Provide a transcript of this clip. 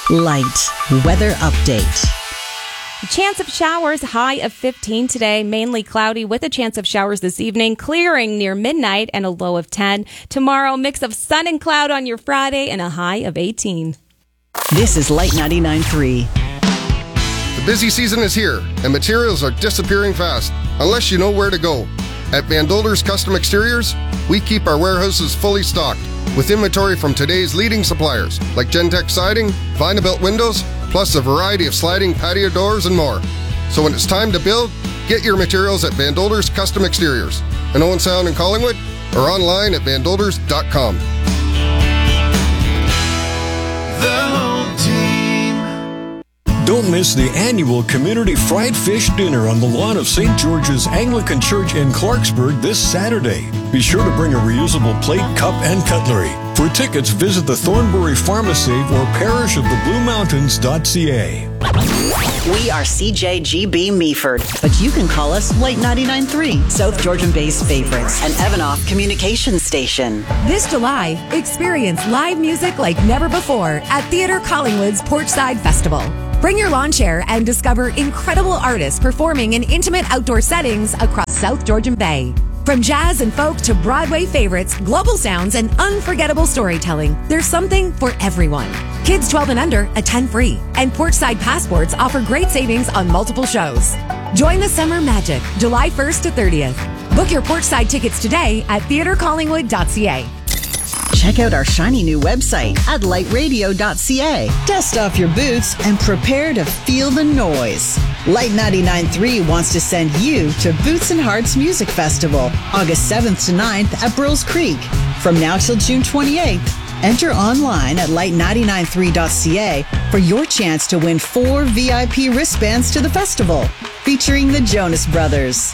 Light weather update. Chance of showers, high of 15 today, mainly cloudy with a chance of showers this evening, clearing near midnight and a low of 10. Tomorrow, mix of sun and cloud on your Friday and a high of 18. This is Light 99.3. The busy season is here, and materials are disappearing fast, unless you know where to go. At Van Dolder's Custom Exteriors, we keep our warehouses fully stocked, with inventory from today's leading suppliers, like Gentex Siding, Vinyl Windows, plus a variety of sliding patio doors and more. So when it's time to build, get your materials at Van Dolder's Custom Exteriors, in Owen Sound and Collingwood, or online at vandolders.com. The home team. Don't miss the annual Community Fried Fish Dinner on the lawn of St. George's Anglican Church in Clarksburg this Saturday. Be sure to bring a reusable plate, cup, and cutlery. For tickets, visit the Thornbury Pharmacy or parishofthebluemountains.ca. We are CJGB Meaford, but you can call us Light 99.3, South Georgian Bay's favorites, and Evanoff Communications Station. This July, experience live music like never before at Theatre Collingwood's Porchside Festival. Bring your lawn chair and discover incredible artists performing in intimate outdoor settings across South Georgian Bay. From jazz and folk to Broadway favorites, global sounds, and unforgettable storytelling, there's something for everyone. Kids 12 and under attend free, and Porchside Passports offer great savings on multiple shows. Join the summer magic, July 1st to 30th. Book your Porchside tickets today at theatrecollingwood.ca. Check out our shiny new website at lightradio.ca. Dust off your boots and prepare to feel the noise. Light 99.3 wants to send you to Boots and Hearts Music Festival, August 7th to 9th at Burls Creek. From now till June 28th, enter online at light993.ca for your chance to win 4 VIP wristbands to the festival, featuring the Jonas Brothers.